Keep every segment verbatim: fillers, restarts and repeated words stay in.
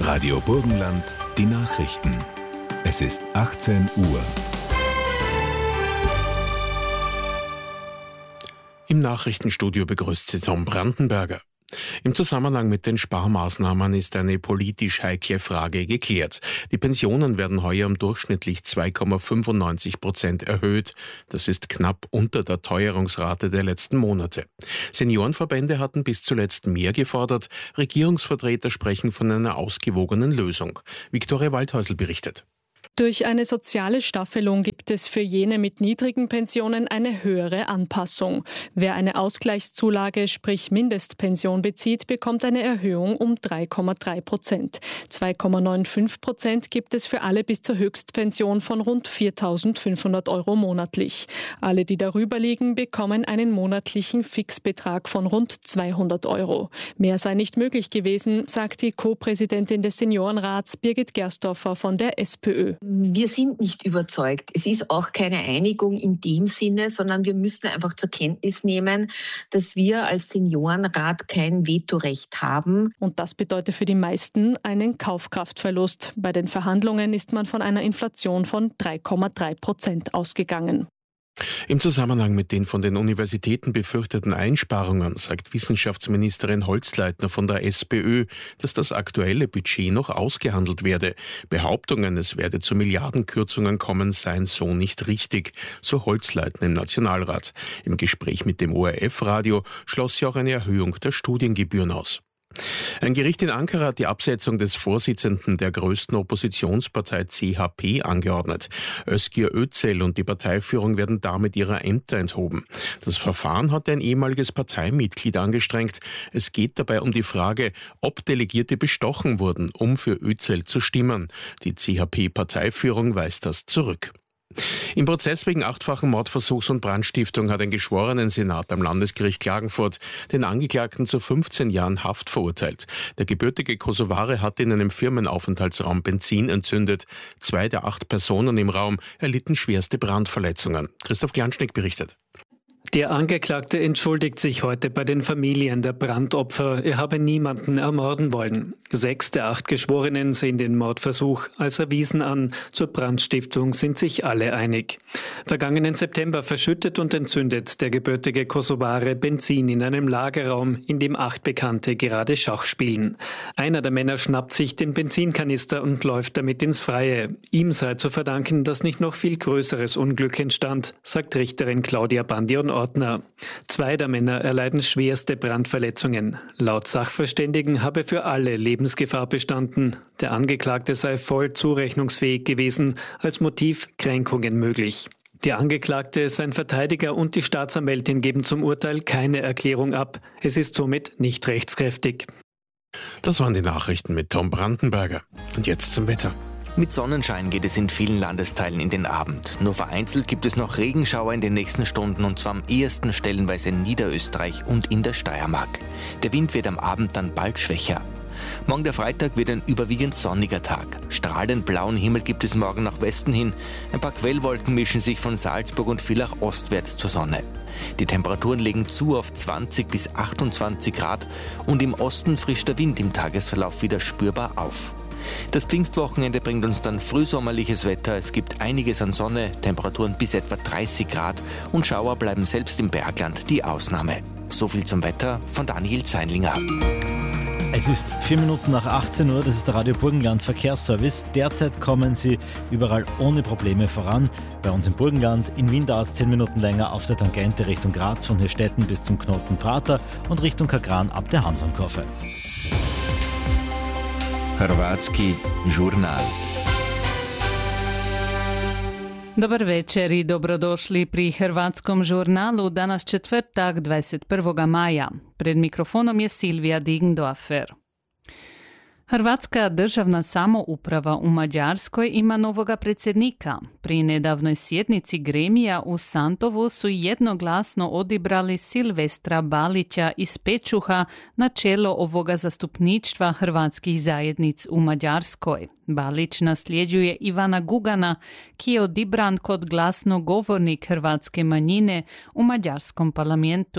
Radio Burgenland, die Nachrichten. Es ist achtzehn Uhr. Im Nachrichtenstudio begrüßt Sie Tom Brandenberger. Im Zusammenhang mit den Sparmaßnahmen ist eine politisch heikle Frage geklärt. Die Pensionen werden heuer um durchschnittlich zwei Komma fünfundneunzig Prozent erhöht. Das ist knapp unter der Teuerungsrate der letzten Monate. Seniorenverbände hatten bis zuletzt mehr gefordert. Regierungsvertreter sprechen von einer ausgewogenen Lösung. Viktoria Waldhäusl berichtet. Durch eine soziale Staffelung gibt es für jene mit niedrigen Pensionen eine höhere Anpassung. Wer eine Ausgleichszulage, sprich Mindestpension bezieht, bekommt eine Erhöhung um drei Komma drei Prozent. zwei Komma fünfundneunzig Prozent gibt es für alle bis zur Höchstpension von rund viertausendfünfhundert Euro monatlich. Alle, die darüber liegen, bekommen einen monatlichen Fixbetrag von rund zweihundert Euro. Mehr sei nicht möglich gewesen, sagt die Co-Präsidentin des Seniorenrats Birgit Gerstorfer von der SPÖ. Wir sind nicht überzeugt. Es ist auch keine Einigung in dem Sinne, sondern wir müssen einfach zur Kenntnis nehmen, dass wir als Seniorenrat kein Vetorecht haben. Und das bedeutet für die meisten einen Kaufkraftverlust. Bei den Verhandlungen ist man von einer Inflation von drei Komma drei Prozent ausgegangen. Im Zusammenhang mit den von den Universitäten befürchteten Einsparungen sagt Wissenschaftsministerin Holzleitner von der SPÖ, dass das aktuelle Budget noch ausgehandelt werde. Behauptungen, es werde zu Milliardenkürzungen kommen, seien so nicht richtig, so Holzleitner im Nationalrat. Im Gespräch mit dem O R F-Radio schloss sie auch eine Erhöhung der Studiengebühren aus. Ein Gericht in Ankara hat die Absetzung des Vorsitzenden der größten Oppositionspartei C H P angeordnet. Özgür Özel und die Parteiführung werden damit ihrer Ämter enthoben. Das Verfahren hat ein ehemaliges Parteimitglied angestrengt. Es geht dabei um die Frage, ob Delegierte bestochen wurden, um für Özel zu stimmen. Die C H P-Parteiführung weist das zurück. Im Prozess wegen achtfachen Mordversuchs und Brandstiftung hat ein Geschworenensenat am Landesgericht Klagenfurt den Angeklagten zu fünfzehn Jahren Haft verurteilt. Der gebürtige Kosovare hatte in einem Firmenaufenthaltsraum Benzin entzündet. Zwei der acht Personen im Raum erlitten schwerste Brandverletzungen. Christoph Glanschnick berichtet. Der Angeklagte entschuldigt sich heute bei den Familien der Brandopfer. Er habe niemanden ermorden wollen. Sechs der acht Geschworenen sehen den Mordversuch als erwiesen an. Zur Brandstiftung sind sich alle einig. Vergangenen September verschüttet und entzündet der gebürtige Kosovare Benzin in einem Lagerraum, in dem acht Bekannte gerade Schach spielen. Einer der Männer schnappt sich den Benzinkanister und läuft damit ins Freie. Ihm sei zu verdanken, dass nicht noch viel größeres Unglück entstand, sagt Richterin Claudia Bandion Ordner. Zwei der Männer erleiden schwerste Brandverletzungen. Laut Sachverständigen habe für alle Lebensgefahr bestanden. Der Angeklagte sei voll zurechnungsfähig gewesen, als Motiv Kränkungen möglich. Der Angeklagte, sein Verteidiger und die Staatsanwältin geben zum Urteil keine Erklärung ab. Es ist somit nicht rechtskräftig. Das waren die Nachrichten mit Tom Brandenberger. Und jetzt zum Wetter. Mit Sonnenschein geht es in vielen Landesteilen in den Abend. Nur vereinzelt gibt es noch Regenschauer in den nächsten Stunden und zwar am ehesten stellenweise in Niederösterreich und in der Steiermark. Der Wind wird am Abend dann bald schwächer. Morgen der Freitag wird ein überwiegend sonniger Tag. Strahlend blauen Himmel gibt es morgen nach Westen hin. Ein paar Quellwolken mischen sich von Salzburg und Villach ostwärts zur Sonne. Die Temperaturen legen zu auf zwanzig bis achtundzwanzig Grad und im Osten frischt der Wind im Tagesverlauf wieder spürbar auf. Das Pfingstwochenende bringt uns dann frühsommerliches Wetter. Es gibt einiges an Sonne, Temperaturen bis etwa dreißig Grad und Schauer bleiben selbst im Bergland die Ausnahme. So viel zum Wetter von Daniel Zeinlinger. Es ist vier Minuten nach achtzehn Uhr, das ist der Radio Burgenland Verkehrsservice. Derzeit kommen Sie überall ohne Probleme voran. Bei uns im Burgenland, in Wien dauert es zehn Minuten länger auf der Tangente Richtung Graz von Hirstetten bis zum Knoten Prater und Richtung Kagran ab der Hansonkurve. Hrvatski žurnal. Dobar večer i dobrodošli pri Hrvatskom žurnalu danas četvrtak dvadeset prvog maja. Pred mikrofonom je Silvija Digendorfer. Hrvatska državna samouprava u Mađarskoj ima novoga predsjednika. Pri nedavnoj sjednici gremija u Santovu su jednoglasno odibrali Silvestra Balića iz Pečuha na čelo ovoga zastupništva hrvatskih zajednic u Mađarskoj. Balić nasljeđuje Ivana Gugana, ki je odibran kot glasnogovornik hrvatske manjine u mađarskom parlamentu.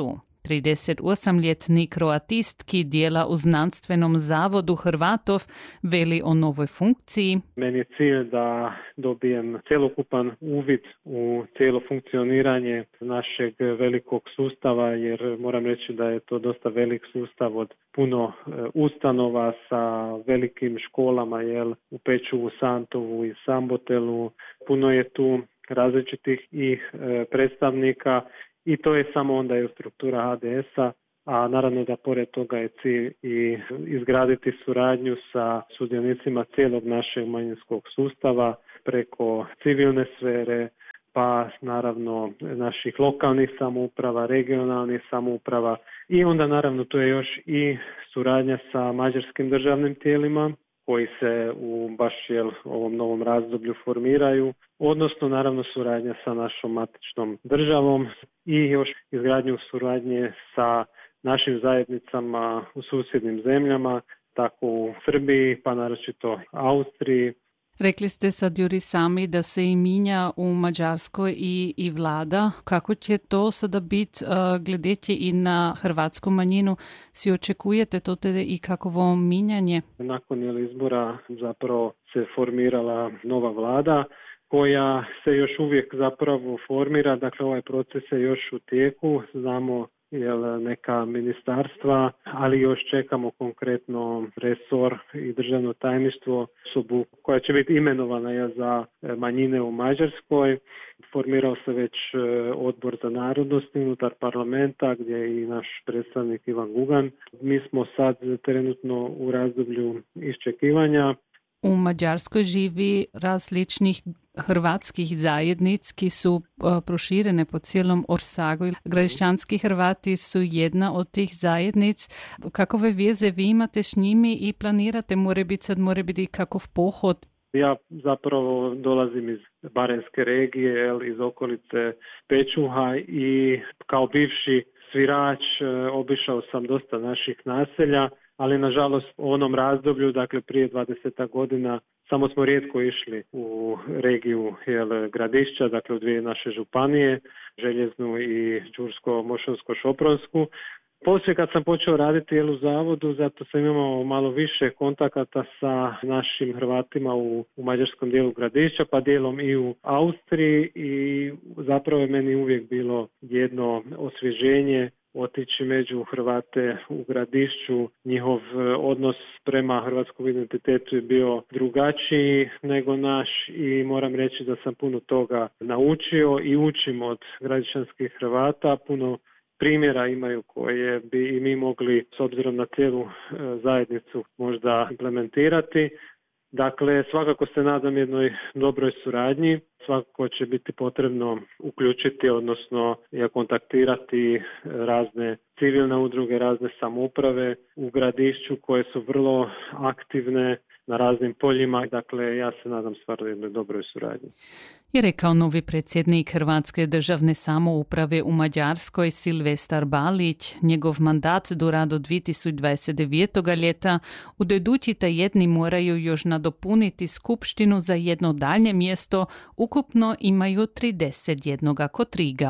tridesetosemletni kroatist, ki dela v znanstvenom zavodu Hrvatov, veli o novoj funkciji. Meni je cilj da dobijem celokupan uvid u cijelo funkcioniranje našeg velikog sustava, jer moram reći da je to dosta velik sustav od puno ustanova sa velikim školama, jel, u Pečuvu, Santovu i Sambotelu. Puno je tu različitih i predstavnika i to je samo onda je struktura H D S-a, a naravno da pored toga je cilj i izgraditi suradnju sa sudionicima cijelog našeg manjinskog sustava preko civilne sfere, pa naravno naših lokalnih samouprava, regionalnih samouprava i onda naravno tu je još i suradnja sa mađarskim državnim tijelima koji se u baš jel, ovom novom razdoblju formiraju, odnosno naravno suradnja sa našom matičnom državom i još izgradnju suradnje sa našim zajednicama u susjednim zemljama, tako u Srbiji, pa naročito Austriji. Rekli ste sad, Juri, sami da se i minja u Mađarskoj i, i vlada. Kako će to sada biti, uh, gledeći i na hrvatsku manjinu, si očekujete to te i kakovo minjanje? Nakon izbora zapravo se formirala nova vlada koja se još uvijek zapravo formira, dakle ovaj proces je još u tijeku, znamo jel, neka ministarstva, ali još čekamo konkretno resor i državno tajništvo, osobu koja će biti imenovana jel, za manjine u Mađarskoj. Formirao se već odbor za narodnosti unutar parlamenta gdje je i naš predstavnik Ivan Gugan. Mi smo sad trenutno u razdoblju iščekivanja. U Mađarskoj živi različnih hrvatskih zajednic, ki su uh, proširene po cijelom Orsagu. Gradišćanski Hrvati su jedna od tih zajednic. Kakove veze vi imate s njimi i planirate, more biti sad, more biti kakov pohod? Ja zapravo dolazim iz Baranjske regije, iz okolice Pečuha i kao bivši svirač obišao sam dosta naših naselja, ali nažalost u onom razdoblju, dakle prije dvadeset godina, samo smo rijetko išli u regiju jel, Gradišća, dakle u dvije naše županije, Željeznu i Đursko-Mošonsko-Šopronsku. Poslije kad sam počeo raditi jel, u zavodu, zato sam imao malo više kontakata sa našim Hrvatima u, u mađarskom dijelu Gradišća, pa dijelom i u Austriji i zapravo je meni uvijek bilo jedno osvježenje otići među Hrvate u Gradišću. Njihov odnos prema hrvatskom identitetu je bio drugačiji nego naš i moram reći da sam puno toga naučio i učim od gradišćanskih Hrvata. Puno primjera imaju koje bi i mi mogli s obzirom na cijelu zajednicu možda implementirati. Dakle, svakako se nadam jednoj dobroj suradnji, svakako će biti potrebno uključiti, odnosno kontaktirati razne civilne udruge, razne samouprave u Gradišću koje su vrlo aktivne na raznim poljima. Dakle, ja se nadam stvarno jednoj dobroj suradnji. Je rekao novi predsjednik Hrvatske državne samouprave u Mađarskoj Silvestar Balić. Njegov mandat dura do dvije tisuće dvadeset devetog ljeta. U idući tjedni moraju još nadopuniti skupštinu za jedno daljnje mjesto. Ukupno imaju trideset jednog kotriga.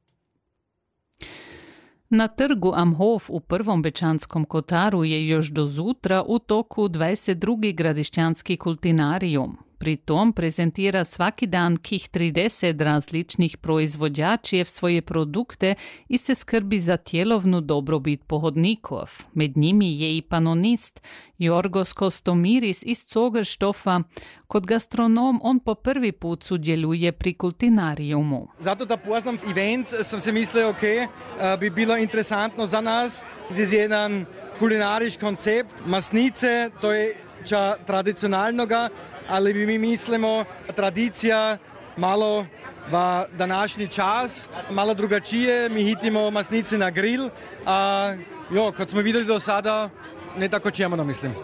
Na trgu Amhof u prvom Bečanskom Kotaru je još do zutra u toku dvadeset drugi gradišćanski kultinarijum. Pri tom prezentira svaki dan kih trideset različnih proizvođačijev svoje produkte i se skrbi za tjelovnu dobrobit pohodnikov. Med njimi je i panonist Jorgos Kostomiris iz Cogerštofa. Kod gastronom on po prvi put sudjeluje pri kultinarijumu. Zato da poznam event sam se mislio, ok, bi bilo interesantno za nas. To je jedan kulinarički koncept, masnice, to je ča tradicionalnoga, ali mi mislimo tradicija malo v današnji čas, malo drugačije, mi hitimo masnice na grill, a jo, kot smo videli do sada, ne tako čemano mislim.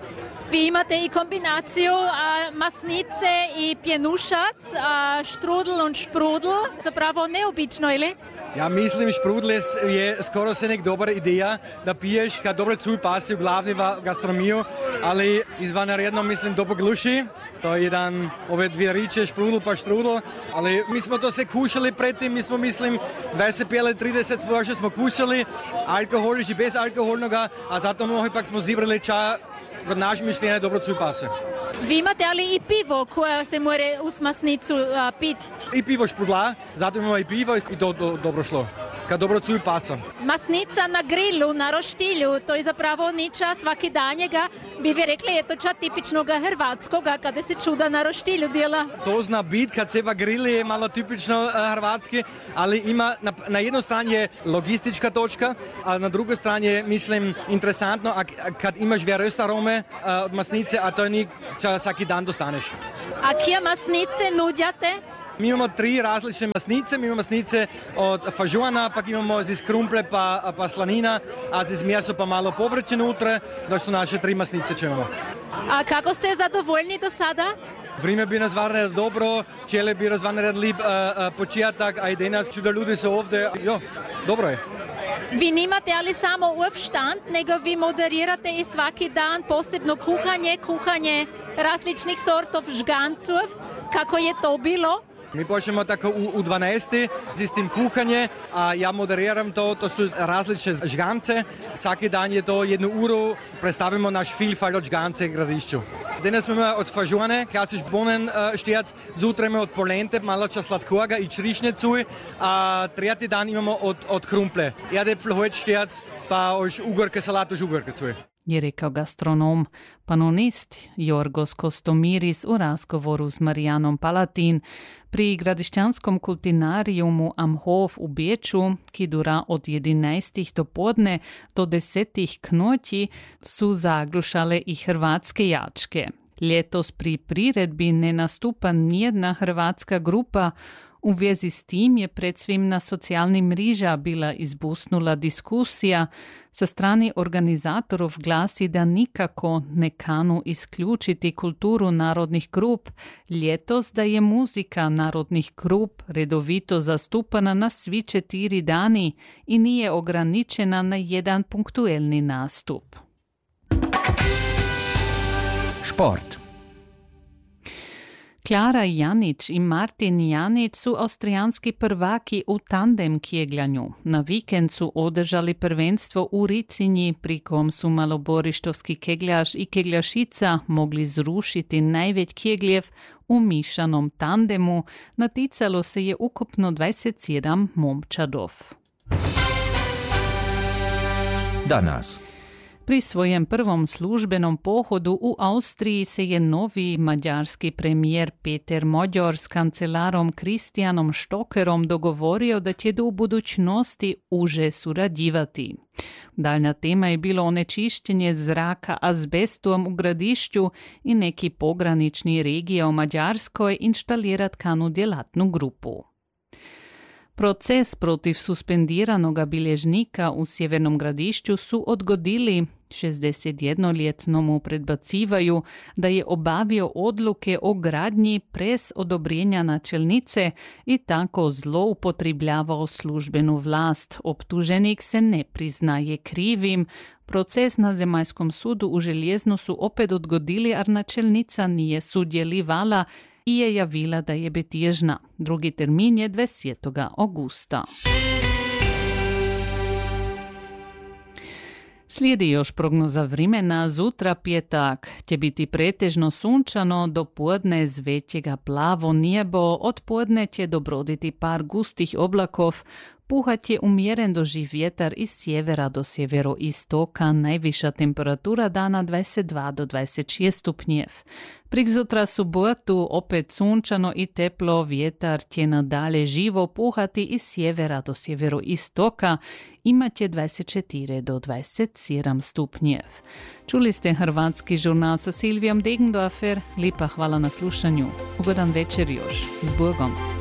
Vi imate i kombinaciju a, masnice i pjenušac, a, štrudl und šprudl, zapravo neobično, ili? Ja mislim, šprudl je skoro se nek dobra ideja, da piješ kad dobro cuj pasi u glavni gastronomiju, ali izvanredno mislim dobro gluši. To je jedan, ove dvije riče, šprudl pa štrudl, ali mi smo to se kušali predtem, mi smo mislim dvadeset pet ali trideset vrše smo kušali, alkoholiš i bez alkoholnoga, a zato mnogi pak smo zibrali ča kod naš mišljenje dobro cuj pasi. Vi imate ali i pivo koje se more uz masnicu a, pit? I pivo šprudla, zato imamo i pivo i to do, dobro šlo. Kad dobro cuju pasa. Masnica na grilu, na roštilju, to je zapravo niča svaki danjega. Bi vi rekli, je to ča tipičnoga hrvatskoga, kada se čuda na roštilju djela? To zna bit, kad se va grili je malo tipično uh, hrvatski, ali ima, na, na jednoj strani je logistička točka, a na drugoj strani je, mislim, interesantno, a, a kad imaš vjerojst arome uh, od masnice, a to je ni ča svaki dan dostaneš. A kje masnice nudjate? Mi imamo tri različne masnice, mi imamo masnice od fažuana, pa imamo z krumple pa, pa slanina, a z meso pa malo povrće unutra, da su naše tri masnice čo imamo. A kako ste zadovoljni do sada? Vrime bi nas varne dobro, čele bi razvanredili uh, uh, početak, a i danas čuda ljudi su ovdje, jo, dobro je. Vi nimate ali samo uvštant, nego vi moderirate i svaki dan posebno kuhanje, kuhanje različnih sortov žgancov. Kako je to bilo? Mi počnemo tako u, u dvanaest s tim kuhanje, a ja moderiram to, to su različite žgance. Svaki dan je to jednu uru, predstavimo naš filfal od žgance gradišću. Danas smo imali od fažuane, klasič bonen uh, štjec, zutra imamo od polente, malo čas sladkoga i črišnecu, a tretji dan imamo od, od krumple. Erdäpfel, štjec, pa už ugorke, salat už ugorke cuj. Je rekao gastronom, panonist Jorgos Kostomiris u razgovoru s Marijanom Palatin pri gradišćanskom kultinarijumu Amhof u Beču, ki dura od jedanaest do podne do desetih knoći, su zaglušale i hrvatske jačke. Ljetos pri priredbi ne nastupa nijedna hrvatska grupa. U vezi s tim je pred svim na socijalnim mreža bila izbusnula diskusija. Sa strani organizatorov glasi da nikako ne kanu isključiti kulturu narodnih grup. Ljetos da je muzika narodnih grup redovito zastupana na svi četiri dani i nije ograničena na jedan punktuelni nastup. Šport. Klara Janić i Martin Janić su austrijanski prvaki u tandem kegljanju. Na vikend su održali prvenstvo u Ricinji, pri kom su maloborištovski kegljaš i kegljašica mogli zrušiti najveć kegljev u mišanom tandemu. Naticalo se je ukupno dvadeset sedam momčadov. Danas. Pri svojem prvom službenom pohodu u Austriji se je novi mađarski premijer Peter Modjor s kancelarom Kristijanom Štokerom dogovorio da će do u budućnosti uže surađivati. Daljna tema je bilo onečišćenje zraka azbestom u gradišću i neki pogranični regije u Mađarskoj inštalirat kanu djelatnu grupu. Proces protiv suspendiranoga bilježnika u Sjevernom gradišću su odgodili. šezdesetjednoljetnom mu predbacivaju da je obavio odluke o gradnji pres odobrenja načelnice i tako zloupotrebljavao službenu vlast. Optuženik se ne priznaje krivim. Proces na Zemaljskom sudu u Željeznu su opet odgodili, a načelnica nije sudjelivala i je javila da je betježna. Drugi termin je dvadesetog augusta. Slijedi još prognoza vremena. Zutra pjetak će biti pretežno sunčano, do podne zvećega plavo nijebo, od podne će dobroditi par gustih oblakov, puhat je umjeren doživ vjetar iz sjevera do sjeveroistoka, najviša temperatura dana dvadeset dva do dvadeset šest stupnjev. Prikzutra subotu opet sunčano i teplo, vjetar će nadalje živo puhati iz sjevera do sjeveroistoka, imat će dvadeset četiri do dvadeset sedam stupnjev. Čuli ste hrvatski žurnal sa Silvijom Degendorfer, lipa hvala na slušanju. Ugodan večer još. S Bogom.